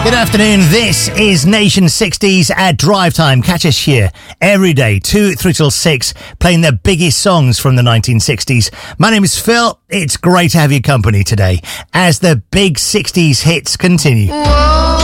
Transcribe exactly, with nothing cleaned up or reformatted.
Good afternoon, this is Nation sixties at Drive Time. Catch us here every day, two, three till six, playing the biggest songs from the nineteen sixties. My name is Phil. It's great to have your company today as the big sixties hits continue. Whoa.